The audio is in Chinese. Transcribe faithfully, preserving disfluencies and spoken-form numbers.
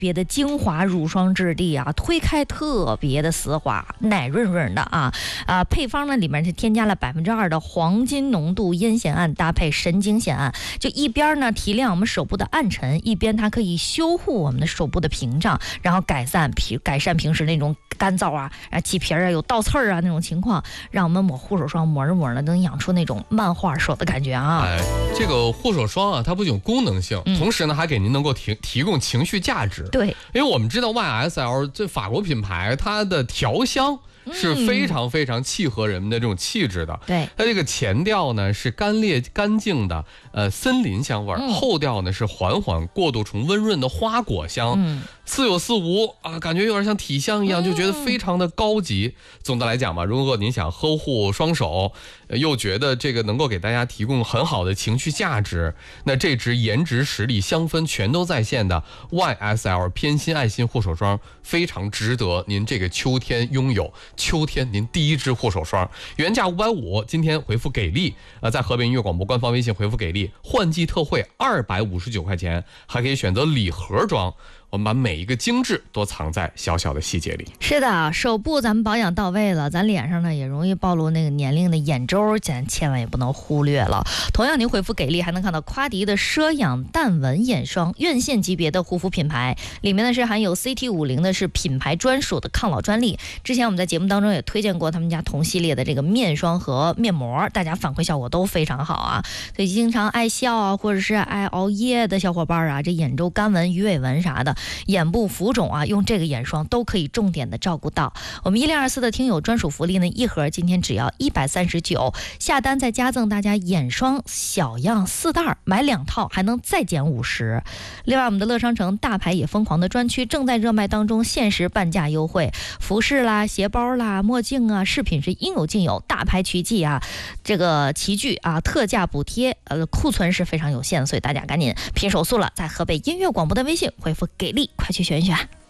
别的精华乳霜质地啊，推开特别的丝滑，奶润润的啊啊！配方呢里面是添加了百分之二的黄金浓度烟酰胺，搭配神经酰胺，就一边呢提亮我们手部的暗沉，一边它可以修护我们的手部的屏障，然后改善平改善平时那种干燥啊、啊起皮啊、有倒刺儿啊那种情况，让我们抹护手霜抹着抹着能养出那种漫画手的感觉啊！ 哎，这个护手霜啊，它不仅有功能性， 嗯、 同时呢还给您能够提提供情绪价值。 对， 因为我们知道 Y S L 这法国品牌，它的调香是非常非常契合人们的这种气质的。 对， 它这个前调呢是干裂干净的呃森林香味儿、嗯，后调呢是缓缓过渡成温润的花果香，嗯，似有似无啊，感觉有点像体香一样，就觉得非常的高级。嗯、总的来讲吧，如果您想呵护双手，呃、又觉得这个能够给大家提供很好的情绪价值，那这支颜值实力香氛全都在线的 Y S L 偏心爱心护手霜，非常值得您这个秋天拥有。秋天您第一支护手霜，原价五百五，今天回复给力，呃，在河北音乐广播官方微信回复给力，换季特惠二百五十九块钱，还可以选择礼盒装。我们把每一个精致都藏在小小的细节里。 是的，手部咱们保养到位了，咱脸上呢也容易暴露那个年龄的眼周，咱千万也不能忽略了。同样，您回复给力还能看到夸迪的奢养淡纹眼霜，院线级别的护肤品牌，里面呢是含有 C T 五十 的是品牌专属的抗老专利。之前我们在节目当中也推荐过他们家同系列的这个面霜和面膜，大家反馈效果都非常好啊。所以经常爱笑啊，或者是爱熬夜的小伙伴啊，这眼周干纹、鱼尾纹啥的，眼部浮肿啊，用这个眼霜都可以重点的照顾到。我们一零二四的听友专属福利呢，一盒今天只要一百三十九，下单再加赠大家眼霜小样四袋，买两套还能再减五十。另外，我们的乐商城大牌也疯狂的专区正在热卖当中，限时半价优惠，服饰啦、鞋包啦、墨镜啊、饰品是应有尽有，大牌曲记啊，这个齐聚啊，特价补贴，呃，库存是非常有限，所以大家赶紧拼手速了，在河北音乐广播的微信回复给力，快去选一选。